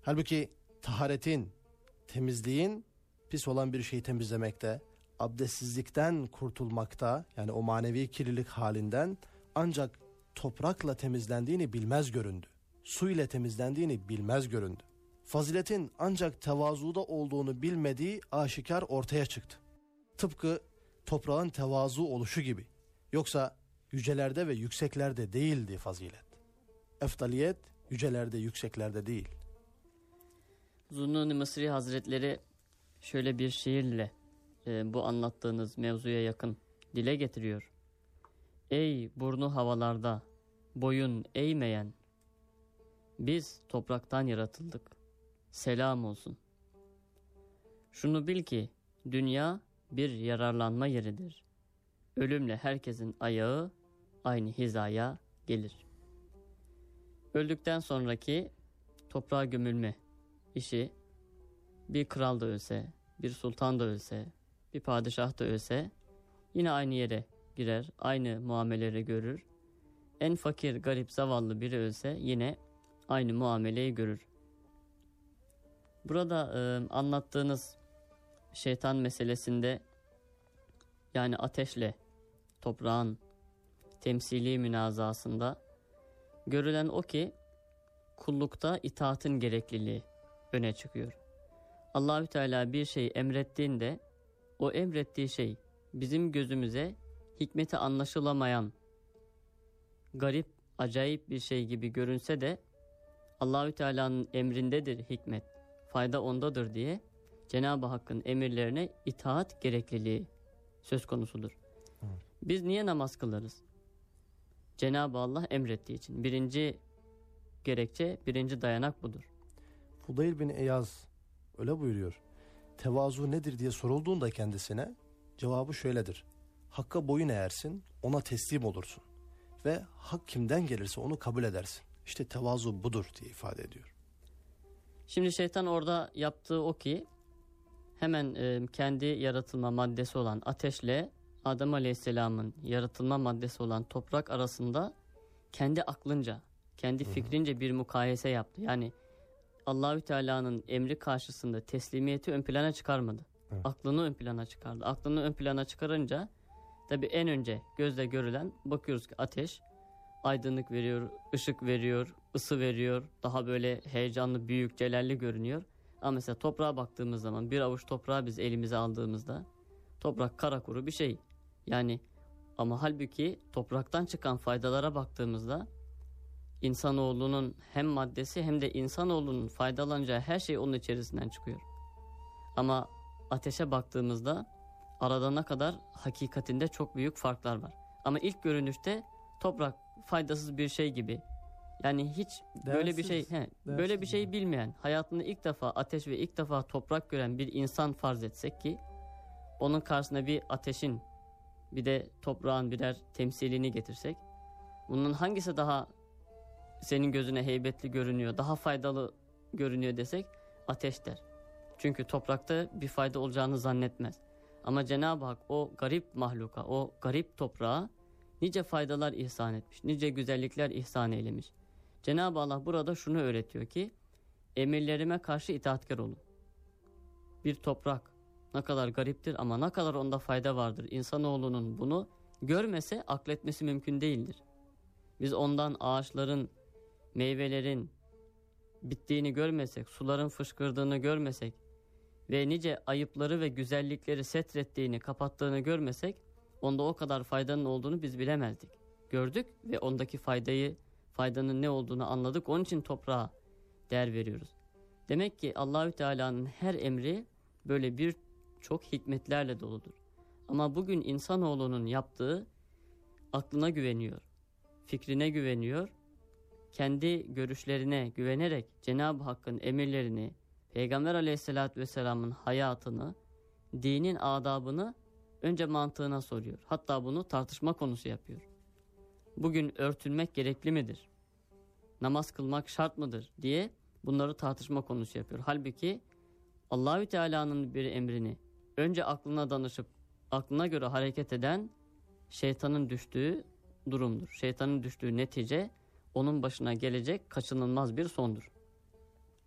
Halbuki taharetin, temizliğin pis olan bir şeyi temizlemekte, abdestsizlikten kurtulmakta, yani o manevi kirlilik halinden ancak toprakla temizlendiğini bilmez göründü. Su ile temizlendiğini bilmez göründü. Faziletin ancak tevazuda olduğunu bilmediği aşikar ortaya çıktı. Tıpkı toprağın tevazu oluşu gibi. Yoksa yücelerde ve yükseklerde değildi fazilet. Eftaliyet yücelerde, yükseklerde değil. Zunnun-i Mısri Hazretleri şöyle bir şiirle bu anlattığınız mevzuya yakın dile getiriyor. Ey burnu havalarda boyun eğmeyen, biz topraktan yaratıldık, selam olsun. Şunu bil ki dünya bir yararlanma yeridir. Ölümle herkesin ayağı aynı hizaya gelir. Öldükten sonraki toprağa gömülme işi, bir kral da ölse, bir sultan da ölse, bir padişah da ölse yine aynı yere girer, aynı muameleleri görür. En fakir, garip, zavallı biri ölse yine aynı muameleyi görür. Burada anlattığınız şeytan meselesinde, yani ateşle toprağın temsili münazasında görülen o ki kullukta itaatın gerekliliği öne çıkıyor. Allahü Teala bir şey emrettiğinde o emrettiği şey bizim gözümüze hikmeti anlaşılamayan, garip, acayip bir şey gibi görünse de Allahü Teala'nın emrindedir hikmet, fayda ondadır diye Cenab-ı Hakk'ın emirlerine itaat gerekliliği söz konusudur. Biz niye namaz kılarız? Cenab-ı Allah emrettiği için. Birinci gerekçe, birinci dayanak budur. Fudayl bin Eyaz öyle buyuruyor. Tevazu nedir diye sorulduğunda kendisine cevabı şöyledir. Hakka boyun eğersin, ona teslim olursun ve hak kimden gelirse onu kabul edersin. İşte tevazu budur diye ifade ediyor. Şimdi şeytan orada yaptığı o ki hemen kendi yaratılma maddesi olan ateşle Adem Aleyhisselam'ın yaratılma maddesi olan toprak arasında kendi aklınca, kendi fikrince bir mukayese yaptı. Yani Allahü Teala'nın emri karşısında teslimiyeti ön plana çıkarmadı. Evet. Aklını ön plana çıkardı. Aklını ön plana çıkarınca tabii en önce gözle görülen, bakıyoruz ki ateş aydınlık veriyor, ışık veriyor, ısı veriyor. Daha böyle heyecanlı, büyük, celalli görünüyor. Ama mesela toprağa baktığımız zaman, bir avuç toprağı biz elimize aldığımızda toprak kara kuru bir şey. Yani ama halbuki topraktan çıkan faydalara baktığımızda insanoğlunun hem maddesi hem de insanoğlunun faydalanacağı her şey onun içerisinden çıkıyor. Ama ateşe baktığımızda arada ne kadar hakikatinde çok büyük farklar var. Ama ilk görünüşte toprak faydasız bir şey gibi. Yani hiç böyle bir şey böyle bir şey bilmeyen, hayatında ilk defa ateş ve ilk defa toprak gören bir insan farz etsek ki onun karşısına bir ateşin bir de toprağın birer temsilini getirsek, bunun hangisi daha senin gözüne heybetli görünüyor, daha faydalı görünüyor desek ateş der. Çünkü toprakta bir fayda olacağını zannetmez. Ama Cenab-ı Hak o garip mahluka, o garip toprağa nice faydalar ihsan etmiş, nice güzellikler ihsan eylemiş. Cenab-ı Allah burada şunu öğretiyor ki emirlerime karşı itaatkar olun. Bir toprak ne kadar gariptir ama ne kadar onda fayda vardır. İnsanoğlunun bunu görmese akletmesi mümkün değildir. Biz ondan ağaçların, meyvelerin bittiğini görmesek, suların fışkırdığını görmesek ve nice ayıpları ve güzellikleri setrettiğini, kapattığını görmesek onda o kadar faydanın olduğunu biz bilemezdik. Gördük ve ondaki faydanın ne olduğunu anladık. Onun için toprağa değer veriyoruz. Demek ki Allahü Teala'nın her emri böyle birçok hikmetlerle doludur. Ama bugün insanoğlunun yaptığı aklına güveniyor, fikrine güveniyor, kendi görüşlerine güvenerek Cenab-ı Hakk'ın emirlerini, Peygamber Aleyhisselatü Vesselam'ın hayatını, dinin adabını önce mantığına soruyor. Hatta bunu tartışma konusu yapıyor. Bugün örtünmek gerekli midir? Namaz kılmak şart mıdır diye bunları tartışma konusu yapıyor. Halbuki Allahü Teala'nın bir emrini önce aklına danışıp aklına göre hareket eden şeytanın düştüğü durumdur. Şeytanın düştüğü netice onun başına gelecek kaçınılmaz bir sondur.